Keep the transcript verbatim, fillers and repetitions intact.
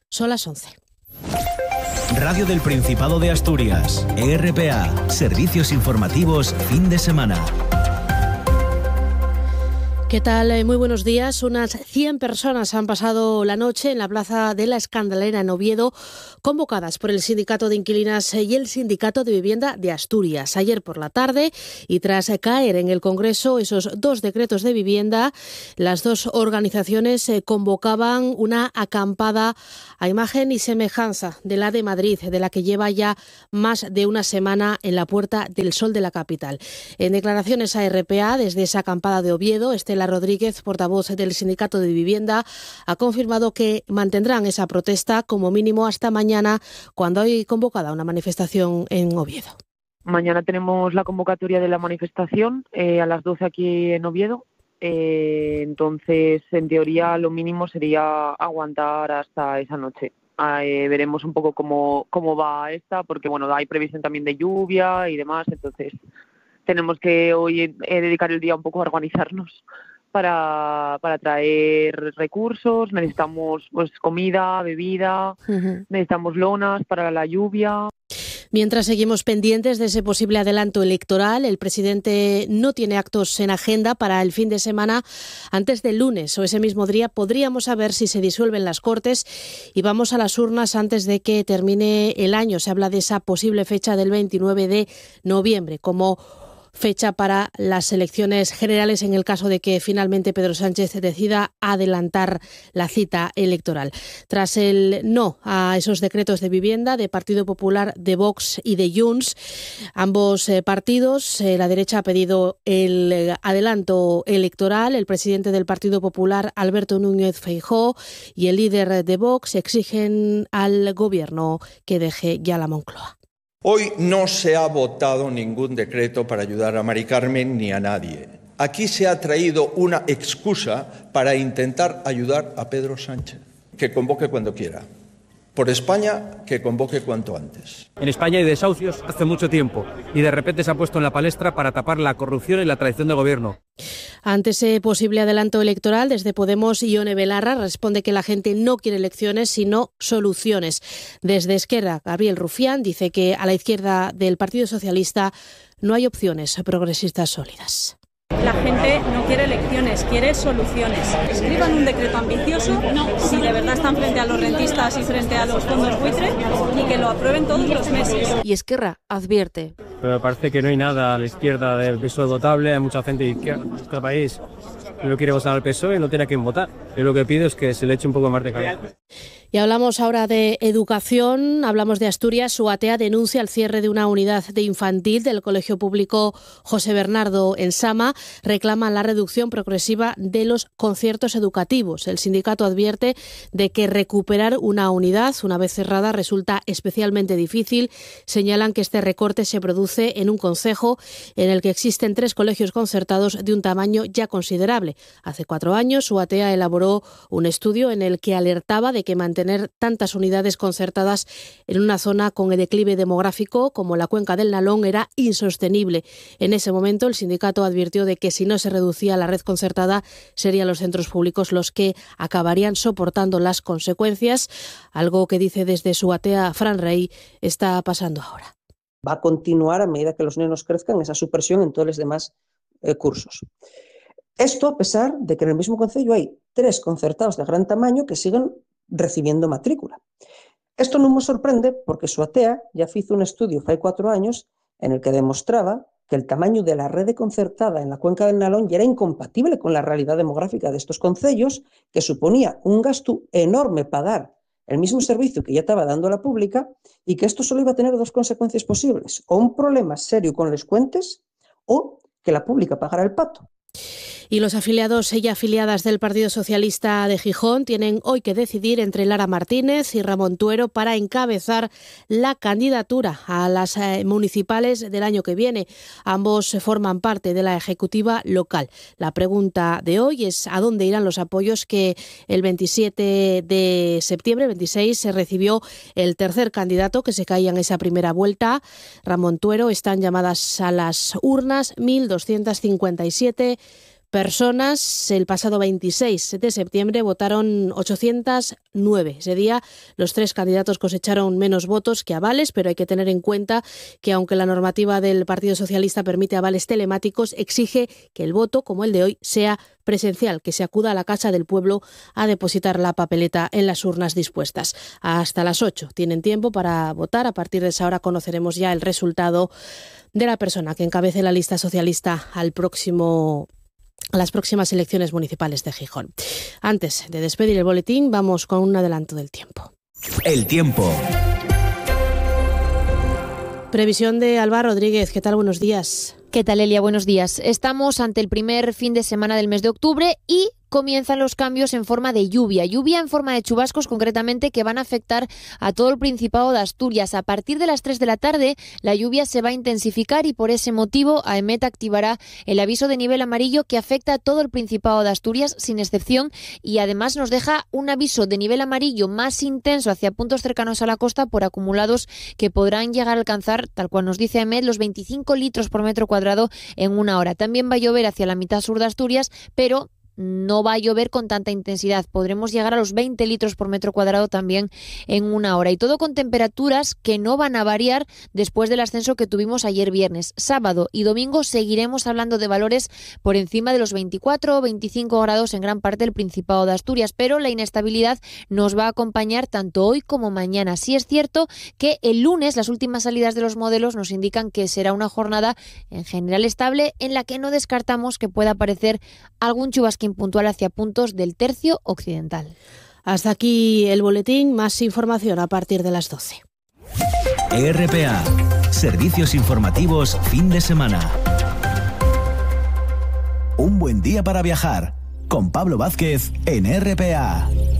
Son las once. Radio del Principado de Asturias, E R P A, Servicios Informativos, fin de semana. ¿Qué tal? Muy buenos días. Unas cien personas han pasado la noche en la Plaza de la Escandalera en Oviedo, convocadas por el Sindicato de Inquilinas y el Sindicato de Vivienda de Asturias. Ayer por la tarde, y tras caer en el Congreso esos dos decretos de vivienda, las dos organizaciones convocaban una acampada a imagen y semejanza de la de Madrid, de la que lleva ya más de una semana en la Puerta del Sol de la capital. En declaraciones a E R P A, desde esa acampada de Oviedo, Estela Rodríguez, portavoz del Sindicato de Vivienda, ha confirmado que mantendrán esa protesta como mínimo hasta mañana, cuando hay convocada una manifestación en Oviedo. Mañana tenemos la convocatoria de la manifestación eh, a las doce aquí en Oviedo. Eh, entonces, en teoría, lo mínimo sería aguantar hasta esa noche. Eh, veremos un poco cómo, cómo va esta, porque bueno, hay previsión también de lluvia y demás, entonces tenemos que hoy eh, dedicar el día un poco a organizarnos para, para traer recursos. Necesitamos pues comida, bebida, uh-huh. necesitamos lonas para la lluvia. Mientras seguimos pendientes de ese posible adelanto electoral, el presidente no tiene actos en agenda para el fin de semana. Antes del lunes o ese mismo día podríamos saber si se disuelven las Cortes y vamos a las urnas antes de que termine el año. Se habla de esa posible fecha del veintinueve de noviembre como fecha para las elecciones generales en el caso de que finalmente Pedro Sánchez decida adelantar la cita electoral. Tras el no a esos decretos de vivienda de Partido Popular, de Vox y de Junts, ambos eh, partidos, eh, la derecha ha pedido el eh, adelanto electoral. El presidente del Partido Popular, Alberto Núñez Feijóo, y el líder de Vox exigen al gobierno que deje ya la Moncloa. Hoy no se ha votado ningún decreto para ayudar a Mari Carmen ni a nadie. Aquí se ha traído una excusa para intentar ayudar a Pedro Sánchez. Que convoque cuando quiera. Por España, que convoque cuanto antes. En España hay desahucios hace mucho tiempo y de repente se ha puesto en la palestra para tapar la corrupción y la traición del gobierno. Ante ese posible adelanto electoral, desde Podemos, Ione Belarra responde que la gente no quiere elecciones, sino soluciones. Desde Esquerra, Gabriel Rufián dice que a la izquierda del Partido Socialista no hay opciones progresistas sólidas. La gente no quiere elecciones, quiere soluciones. Escriban un decreto ambicioso, si de verdad están frente a los rentistas y frente a los fondos buitre, y que lo aprueben todos los meses. Y Esquerra advierte. Pero me parece que no hay nada a la izquierda del P S O E votable, hay mucha gente de izquierda en este país que no quiere votar al P S O E y no tiene a quién votar. Yo lo que pido es que se le eche un poco más de cabeza. Y hablamos ahora de educación, hablamos de Asturias. UATEA denuncia el cierre de una unidad de infantil del Colegio Público José Bernardo en Sama. Reclama la reducción progresiva de los conciertos educativos. El sindicato advierte de que recuperar una unidad, una vez cerrada, resulta especialmente difícil. Señalan que este recorte se produce en un concejo en el que existen tres colegios concertados de un tamaño ya considerable. Hace cuatro años, UATEA elaboró un estudio en el que alertaba de que mantener tantas unidades concertadas en una zona con el declive demográfico como la cuenca del Nalón era insostenible. En ese momento, el sindicato advirtió de que si no se reducía la red concertada, serían los centros públicos los que acabarían soportando las consecuencias, algo que dice desde su UATEA Fran Rey está pasando ahora. Va a continuar a medida que los niños crezcan esa supresión en todos los demás eh, cursos. Esto a pesar de que en el mismo concello hay tres concertados de gran tamaño que siguen recibiendo matrícula. Esto no me sorprende porque UATEA ya hizo un estudio hace cuatro años en el que demostraba que el tamaño de la red concertada en la cuenca del Nalón ya era incompatible con la realidad demográfica de estos concellos, que suponía un gasto enorme pagar el mismo servicio que ya estaba dando la pública, y que esto solo iba a tener dos consecuencias posibles: o un problema serio con los cuentes o que la pública pagara el pato. Y los afiliados y afiliadas del Partido Socialista de Gijón tienen hoy que decidir entre Lara Martínez y Ramón Tuero para encabezar la candidatura a las eh, municipales del año que viene. Ambos forman parte de la ejecutiva local. La pregunta de hoy es ¿a dónde irán los apoyos que el veintisiete de septiembre, veintiséis, se recibió el tercer candidato que se caía en esa primera vuelta? Ramón Tuero. Están llamadas a las urnas mil doscientas cincuenta y siete personas. El pasado veintiséis de septiembre votaron ochocientos nueve. Ese día los tres candidatos cosecharon menos votos que avales, pero hay que tener en cuenta que aunque la normativa del Partido Socialista permite avales telemáticos, exige que el voto, como el de hoy, sea presencial, que se acuda a la Casa del Pueblo a depositar la papeleta en las urnas dispuestas. Hasta las ocho tienen tiempo para votar. A partir de esa hora conoceremos ya el resultado de la persona que encabece la lista socialista al próximo a las próximas elecciones municipales de Gijón. Antes de despedir el boletín, vamos con un adelanto del tiempo. El tiempo. Previsión de Alba Rodríguez. ¿Qué tal? Buenos días. ¿Qué tal, Elia? Buenos días. Estamos ante el primer fin de semana del mes de octubre y comienzan los cambios en forma de lluvia. Lluvia en forma de chubascos, concretamente, que van a afectar a todo el Principado de Asturias. A partir de las tres de la tarde, la lluvia se va a intensificar y por ese motivo AEMET activará el aviso de nivel amarillo que afecta a todo el Principado de Asturias, sin excepción, y además nos deja un aviso de nivel amarillo más intenso hacia puntos cercanos a la costa por acumulados que podrán llegar a alcanzar, tal cual nos dice AEMET, los veinticinco litros por metro cuadrado en una hora. También va a llover hacia la mitad sur de Asturias, pero no va a llover con tanta intensidad. Podremos llegar a los veinte litros por metro cuadrado también en una hora. Y todo con temperaturas que no van a variar después del ascenso que tuvimos ayer viernes. Sábado y domingo seguiremos hablando de valores por encima de los veinticuatro o veinticinco grados en gran parte del Principado de Asturias, pero la inestabilidad nos va a acompañar tanto hoy como mañana. Sí es cierto que el lunes las últimas salidas de los modelos nos indican que será una jornada en general estable en la que no descartamos que pueda aparecer algún chubasquín puntual hacia puntos del tercio occidental. Hasta aquí el boletín. Más información a partir de las doce. E R P A. Servicios informativos fin de semana. Un buen día para viajar. Con Pablo Vázquez en E R P A.